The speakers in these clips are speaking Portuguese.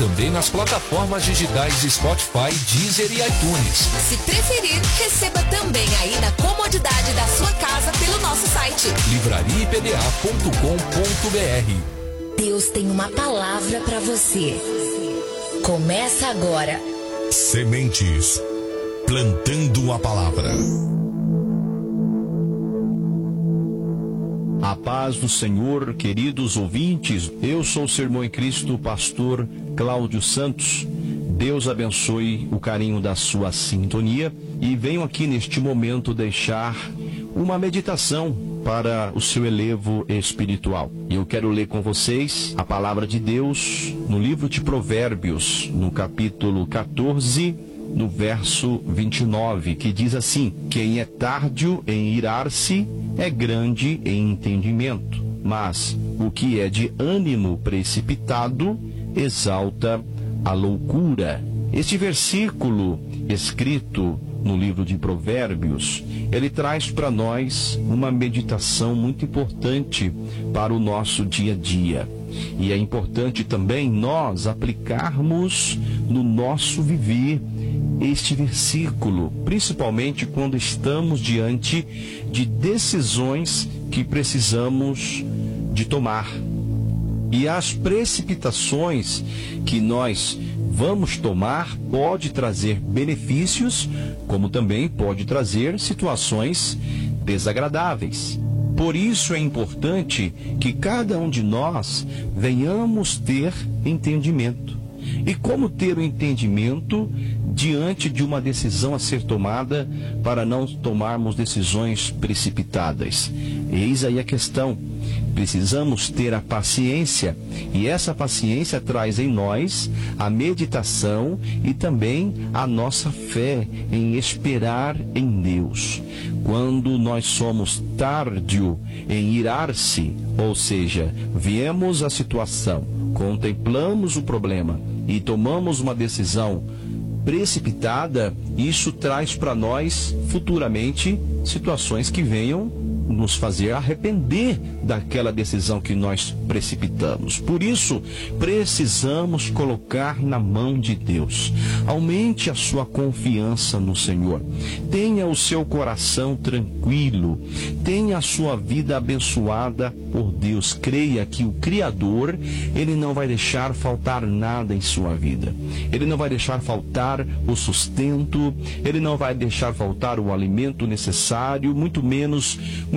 também nas plataformas digitais Spotify, Deezer e iTunes. Se preferir, receba também aí na comodidade da sua casa pelo nosso site livrariapda.com.br. Deus tem uma palavra para você. Começa agora. Sementes, plantando a palavra. A paz do Senhor, queridos ouvintes, eu sou o Sermão em Cristo, pastor Cláudio Santos. Deus abençoe o carinho da sua sintonia e venho aqui neste momento deixar uma meditação para o seu elevo espiritual. E eu quero ler com vocês a palavra de Deus no livro de Provérbios, no capítulo 14, no verso 29, que diz assim: quem é tardio em irar-se é grande em entendimento, mas o que é de ânimo precipitado exalta a loucura. Este versículo escrito no livro de Provérbios, ele traz para nós uma meditação muito importante para o nosso dia a dia. E é importante também nós aplicarmos no nosso viver este versículo, principalmente quando estamos diante de decisões que precisamos de tomar. E as precipitações que nós vamos tomar pode trazer benefícios, como também pode trazer situações desagradáveis. Por isso é importante que cada um de nós venhamos ter entendimento. E como ter o entendimento diante de uma decisão a ser tomada para não tomarmos decisões precipitadas? Eis aí a questão. Precisamos ter a paciência, e essa paciência traz em nós a meditação e também a nossa fé em esperar em Deus. Quando nós somos tardio em irar-se, ou seja, viemos a situação, contemplamos o problema e tomamos uma decisão precipitada, isso traz para nós futuramente situações que venham nos fazer arrepender daquela decisão que nós precipitamos. Por isso, precisamos colocar na mão de Deus. Aumente a sua confiança no Senhor. Tenha o seu coração tranquilo. Tenha a sua vida abençoada por Deus. Creia que o Criador, Ele não vai deixar faltar nada em sua vida. Ele não vai deixar faltar o sustento. Ele não vai deixar faltar o alimento necessário, muito menos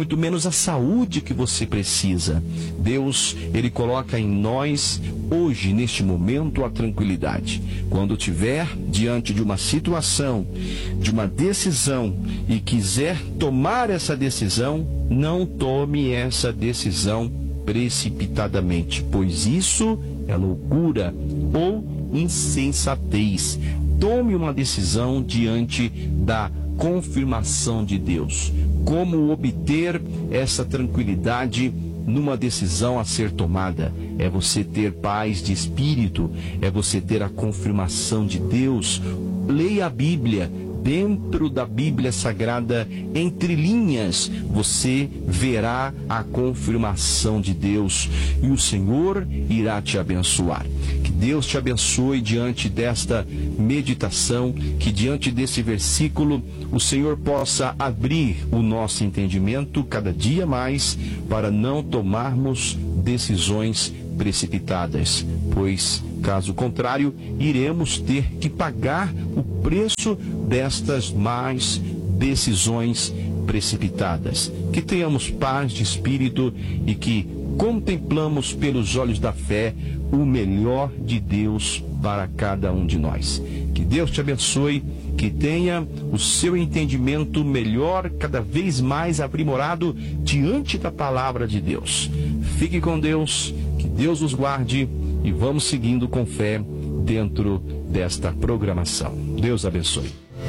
a saúde que você precisa. Deus, Ele coloca em nós, hoje, neste momento, a tranquilidade. Quando estiver diante de uma situação, de uma decisão, e quiser tomar essa decisão, não tome essa decisão precipitadamente, pois isso é loucura ou insensatez. Tome uma decisão diante da confirmação de Deus. Como obter essa tranquilidade numa decisão a ser tomada? É você ter paz de espírito, é você ter a confirmação de Deus. Leia a Bíblia. Dentro da Bíblia Sagrada, entre linhas, você verá a confirmação de Deus e o Senhor irá te abençoar. Que Deus te abençoe diante desta meditação, que diante desse versículo o Senhor possa abrir o nosso entendimento cada dia mais para não tomarmos decisões precipitadas, pois caso contrário, iremos ter que pagar o preço destas más decisões precipitadas. Que tenhamos paz de espírito e que contemplamos pelos olhos da fé o melhor de Deus para cada um de nós. Que Deus te abençoe, que tenha o seu entendimento melhor, cada vez mais aprimorado diante da palavra de Deus. Fique com Deus, que Deus os guarde e vamos seguindo com fé dentro desta programação. Deus abençoe.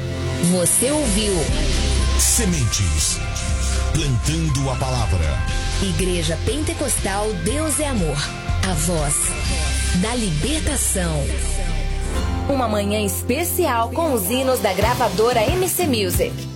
Você ouviu Sementes, plantando a palavra. Igreja Pentecostal Deus é Amor, a voz da libertação. Uma manhã especial com os hinos da gravadora MC Music.